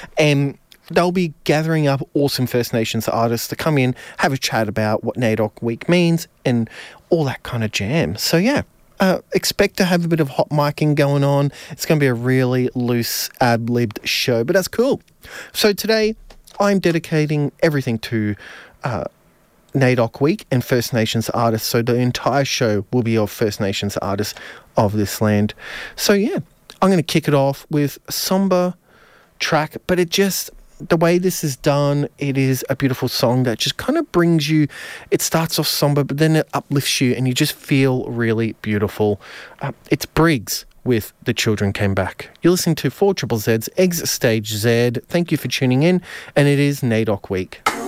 And they'll be gathering up awesome First Nations artists to come in, have a chat about what NAIDOC Week means and all that kind of jam. So, yeah. Expect to have a bit of hot micing going on. It's going to be a really loose, ad-libbed show, but that's cool. So today, I'm dedicating everything to NAIDOC Week and First Nations artists. So the entire show will be of First Nations artists of this land. So yeah, I'm going to kick it off with a somber track, but the way this is done, it is a beautiful song that just kind of brings you, it starts off somber, but then it uplifts you and you just feel really beautiful. It's Briggs with The Children Came Back. You're listening to 4ZZZ's Eggs Stage Z. Thank you for tuning in, and it is NAIDOC Week.